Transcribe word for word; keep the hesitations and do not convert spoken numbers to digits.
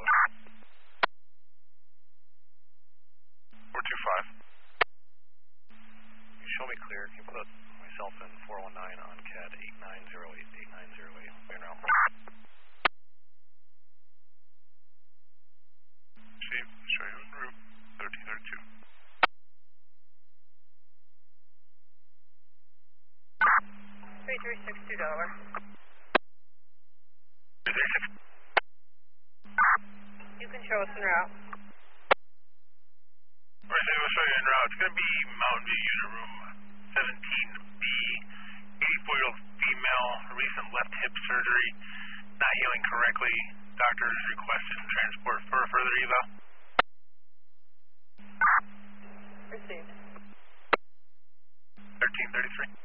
four two five. You show me clear. Can you put myself in four one nine on C A D eight nine zero eight, eight nine zero eight. Clear now. Chief, show you en route, thirteen thirty-two. three three six two Delaware. three three six. You can show us en route. Alright, so we'll show you en route. It's going to be Mountain View Unit Room seventeen B, eighty-four-year-old female, recent left hip surgery, not healing correctly. Doctor has requested transport for a further eval. Received. thirteen thirty-three.